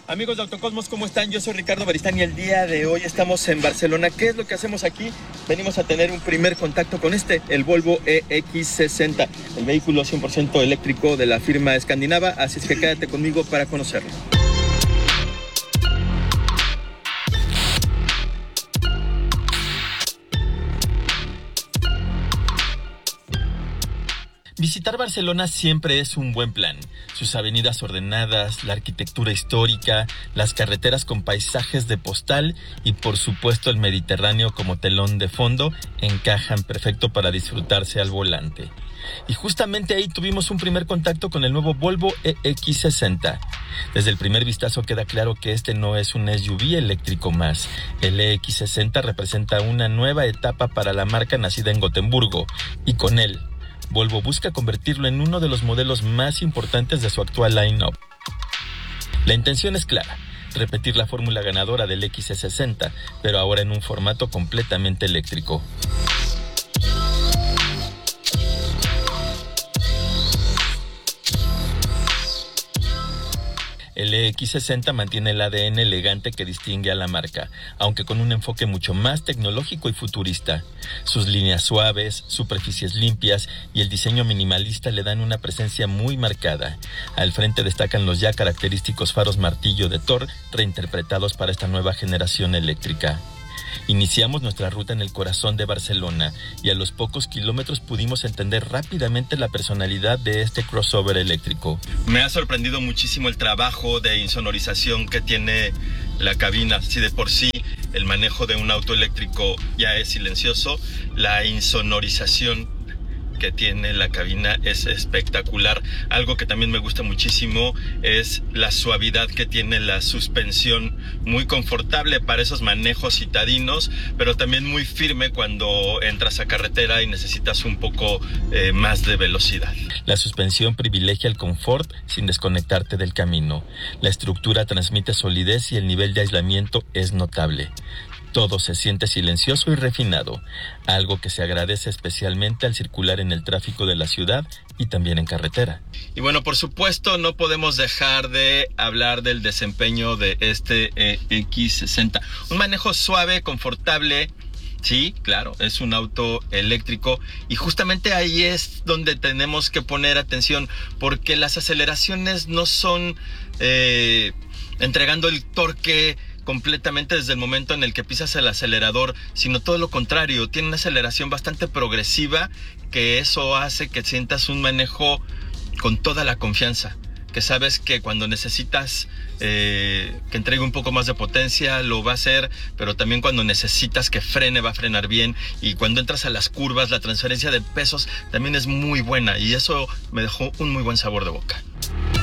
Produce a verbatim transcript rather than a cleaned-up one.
Amigos de Autocosmos, ¿cómo están? Yo soy Ricardo Baristán y el día de hoy estamos en Barcelona. ¿Qué es lo que hacemos aquí? Venimos a tener un primer contacto con este, el Volvo E X sesenta, el vehículo cien por ciento eléctrico de la firma escandinava, así es que quédate conmigo para conocerlo. Visitar Barcelona siempre es un buen plan. Sus avenidas ordenadas, la arquitectura histórica, las carreteras con paisajes de postal y por supuesto el Mediterráneo como telón de fondo encajan perfecto para disfrutarse al volante. Y justamente ahí tuvimos un primer contacto con el nuevo Volvo E X sesenta. Desde el primer vistazo queda claro que este no es un S U V eléctrico más. El E X sesenta representa una nueva etapa para la marca nacida en Gotemburgo y con él Volvo busca convertirlo en uno de los modelos más importantes de su actual line-up. La intención es clara, repetir la fórmula ganadora del X C sesenta, pero ahora en un formato completamente eléctrico. El E X sesenta mantiene el A D N elegante que distingue a la marca, aunque con un enfoque mucho más tecnológico y futurista. Sus líneas suaves, superficies limpias y el diseño minimalista le dan una presencia muy marcada. Al frente destacan los ya característicos faros martillo de Thor, reinterpretados para esta nueva generación eléctrica. Iniciamos nuestra ruta en el corazón de Barcelona y a los pocos kilómetros pudimos entender rápidamente la personalidad de este crossover eléctrico. Me ha sorprendido muchísimo el trabajo de insonorización que tiene la cabina. Si de por sí el manejo de un auto eléctrico ya es silencioso, la insonorización que tiene la cabina es espectacular. Algo que también me gusta muchísimo es la suavidad que tiene la suspensión, muy confortable para esos manejos citadinos, pero también muy firme cuando entras a carretera y necesitas un poco eh, más de velocidad. La suspensión privilegia el confort sin desconectarte del camino. La estructura transmite solidez y el nivel de aislamiento es notable. Todo se siente silencioso y refinado, algo que se agradece especialmente al circular en el tráfico de la ciudad y también en carretera. Y bueno, por supuesto, no podemos dejar de hablar del desempeño de este E X sesenta. Un manejo suave, confortable. Sí, claro, es un auto eléctrico y justamente ahí es donde tenemos que poner atención, porque las aceleraciones no son eh, entregando el torque completamente desde el momento en el que pisas el acelerador, sino todo lo contrario. Tiene una aceleración bastante progresiva, que eso hace que sientas un manejo con toda la confianza, que sabes que cuando necesitas eh, que entregue un poco más de potencia lo va a hacer, pero también cuando necesitas que frene va a frenar bien, y cuando entras a las curvas la transferencia de pesos también es muy buena y eso me dejó un muy buen sabor de boca.